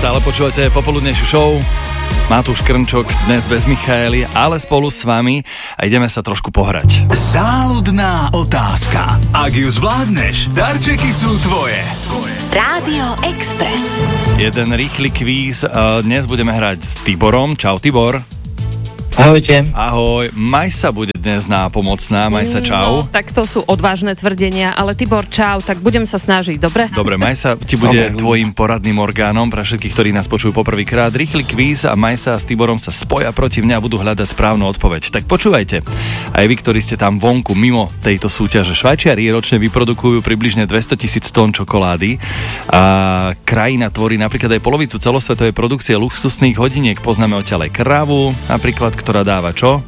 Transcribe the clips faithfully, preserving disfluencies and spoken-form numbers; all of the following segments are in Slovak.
Stále počúvate popoludnejšiu show. Matúš Krnčok dnes bez Michaely, ale spolu s vami a ideme sa trošku pohrať. Záľudná otázka. Ak ju zvládneš, darčeky sú tvoje. Rádio Express. Jeden rýchly kvíz. Dnes budeme hrať s Tiborom. Čau, Tibor. Ahojte. Ahoj. Majsa bude dnes nápomocná. Majsa, čau. No, tak to sú odvážne tvrdenia, ale Tibor, čau, tak budem sa snažiť, dobre? Dobre, Majsa ti bude tvojim poradným orgánom pre všetkých, ktorí nás počujú poprvýkrát. Rýchly kvíz a Majsa s Tiborom sa spoja proti mne a budú hľadať správnu odpoveď. Tak počúvajte. Aj vy, ktorí ste tam vonku mimo tejto súťaže. Švajčiari ročne vyprodukujú približne dvestotisíc tón čokolády a krajina tvorí napríklad aj polovicu celosvetovej produkcie luxusných hodiniek. Poznáme odtiaľ aj kravu, napríklad, ktorá dáva čo?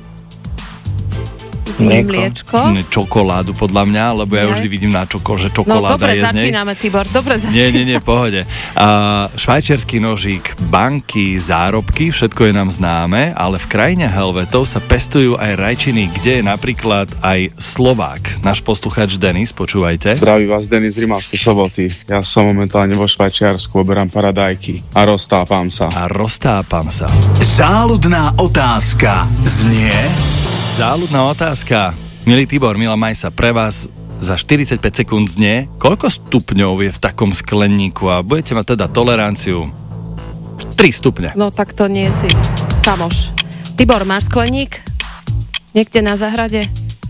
Mliečko. Čokoládu podľa mňa, lebo ja vždy vidím na čoko, že čokoláda no, dobre, je z nej. začíname, Tibor, dobre začíname. Nie, nie, nie, pohode. A švajčiarsky nožík, banky, zárobky, všetko je nám známe, ale v krajine Helvetov sa pestujú aj rajčiny, kde je napríklad aj Slovák. Náš posluchač Denis, počúvajte. Zdraví vás Denis z Rimavskej Soboty. Ja som momentálne vo Švajčiarsku, oberám paradajky a roztápam sa. A roztápam sa. Záľudná otázka znie... Záľudná otázka. Milý Tibor, milá Majsa, pre vás za štyridsaťpäť sekúnd znie, koľko stupňov je v takom skleníku a budete mať teda toleranciu tri stupne. No tak to nie si kamoš. Tibor, máš skleník? Niekde na záhrade?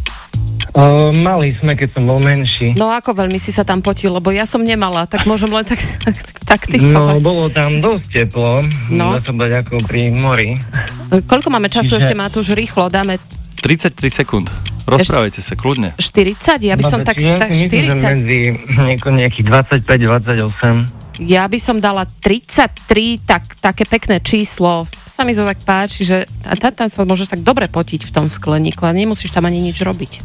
Uh, mali sme, keď som bol menší. No ako veľmi si sa tam potil, lebo ja som nemala, tak môžem len tak, tak, tak No, typovať. bolo tam dosť teplo, no. Dá sa povedať ako pri mori. Koľko máme času Čiže... ešte, Matúš, rýchlo, dáme... tridsaťtri sekúnd. Rozprávajte sa, kľudne. štyridsať? Ja by som tak, ja tak myslím, štyridsať. medzi nieko, nejakých dvadsaťpäť dvadsaťosem. Ja by som dala tridsaťtri, tak, také pekné číslo. Sa mi to tak páči, že tam, tam sa môžeš tak dobre potiť v tom skleníku a nemusíš tam ani nič robiť.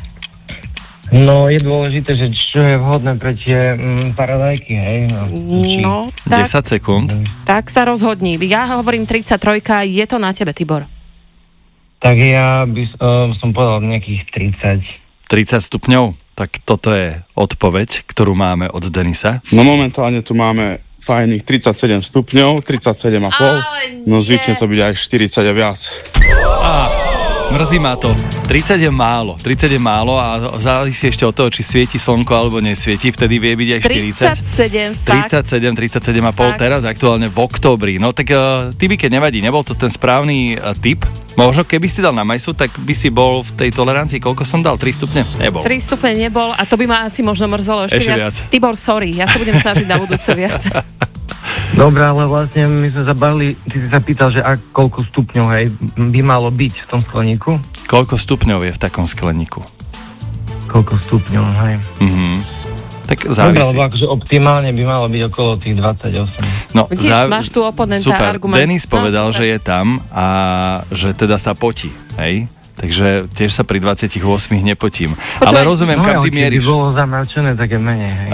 No, je dôležité, že čo je vhodné pre tie mm, paradajky, hej? No, či... no tak, desať sekúnd. Tak sa rozhodni. Ja hovorím tridsaťtri, je to na tebe, Tibor. Tak ja by uh, som povedal nejakých tridsať. tridsať stupňov? Tak toto je odpoveď, ktorú máme od Denisa. No momentálne tu máme fajných tridsaťsedem stupňov, tridsaťsedem a pol. No zvykne to byť aj štyridsať a viac. Á, mrzí ma to. tridsať je málo. tridsať je málo a závisí ešte od toho, či svieti slnko alebo nesvieti. Vtedy vie byť aj štyridsať. tridsaťsedem, fakt. tridsaťsedem, tridsaťsedem a pol teraz aktuálne v októbri. No tak uh, ty by keď nevadí, nebol to ten správny uh, typ. Možno keby si dal na Majsu, tak by si bol v tej tolerancii. Koľko som dal? tri stupne? Nebol. tri stupne nebol a to by ma asi možno mrzelo ešte, ešte viac. viac. Tibor, sorry, ja sa budem snažiť na budúce viac. Dobre, ale vlastne my sme sa bavili, ty si sa pýtal, že ak, koľko stupňov, hej, by malo byť v tom skleníku? Koľko stupňov je v takom skleníku? Koľko stupňov, hej. Mhm. Tak Dobre, závisí. lebo akože optimálne by malo byť okolo tých dvadsaťosem. No, Vidíš, záv... máš tu oponenta super. argument. Denis No, povedal, super. že je tam a že teda sa potí, hej? Takže tiež sa pri dvadsaťosem nepotím. Počúvaj, Ale rozumiem, No, kam ty keby mieríš. bolo zamračené, tak je menej, hej.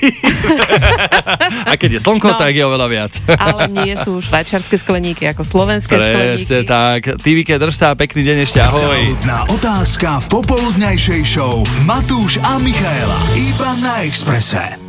A keď je slnko, No. tak je oveľa viac. Ale nie sú švajčiarske skleníky ako slovenské Presne skleníky. tak. Ty, Vike, drž sa, pekný deň ešte, ahoj. Záľudná otázka v popoludňajšej show Matúš a Michaela. Iba na Expresse.